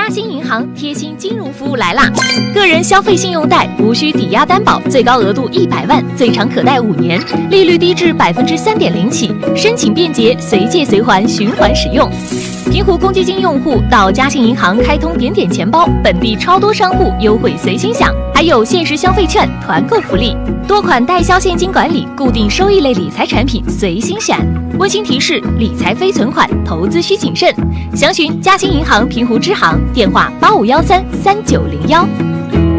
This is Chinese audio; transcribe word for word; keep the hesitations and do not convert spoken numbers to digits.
兴银行贴心金融服务来啦！个人消费信用贷无需抵押担保，最高额度一百万，最长可贷五年，利率低至百分之三点零起，申请便捷，随借随还，循环使用。平湖公积金用户到嘉兴银行开通点点钱包，本地超多商户优惠随心享，还有限时消费券、团购福利，多款代销现金管理、固定收益类理财产品随心选。温馨提示：理财非存款，投资需谨慎。详询嘉兴银行平湖支行，电话八五幺三三九零幺。